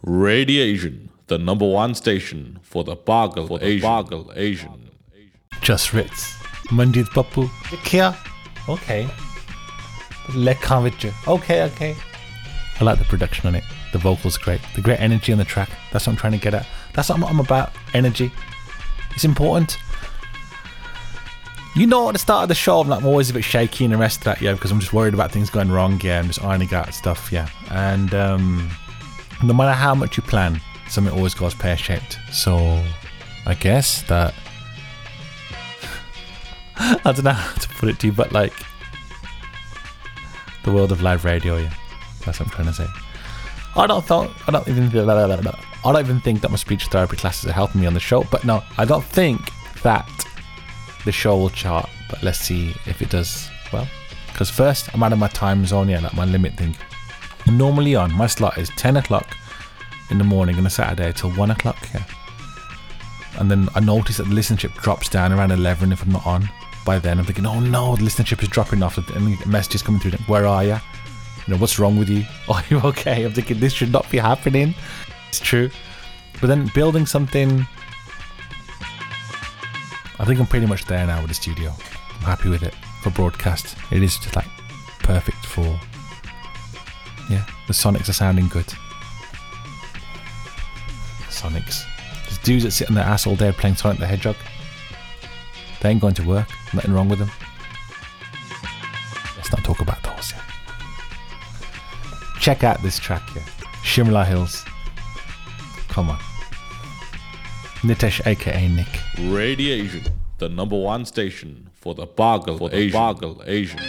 Radiation, the number one station for the Bargal Asian. Just Ritz. Manjit Pappu. Kia. Okay. Lekhan Vijay. Okay. I like the production on it. The vocals great. The great energy on the track. That's what I'm trying to get at. That's what I'm about. Energy. It's important. You know, at the start of the show, I'm always a bit shaky and the rest of that, yeah, because I'm just worried about things going wrong, yeah, I'm just ironing out stuff, yeah. And no matter how much you plan, something always goes pear-shaped. So, I guess that... I don't know how to put it to you, but like... The world of live radio, yeah. That's what I'm trying to say. I don't even think that my speech therapy classes are helping me on the show, but no, I don't think that the show will chart, but let's see if it does well. Because first, I'm out of my time zone, yeah, like my limit thing. Normally on, my slot is 10 o'clock in the morning on a Saturday till 1 o'clock, yeah. And then I notice that the listenership drops down around 11 if I'm not on. By then, I'm thinking, oh no, the listenership is dropping off, and messages coming through, where are you? You know, what's wrong with you? Are you okay? I'm thinking, this should not be happening. It's true. But then building something... I think I'm pretty much there now with the studio. I'm happy with it for broadcast. It is just like perfect for... Yeah, the Sonics are sounding good. Sonics. There's dudes that sit on their ass all day playing Sonic the Hedgehog. They ain't going to work. Nothing wrong with them. Let's not talk about those, yeah. Check out this track, yeah. Shimla Hills. Come on. Nitesh, aka Nick. Radiation, the number one station for the Bargal Asian.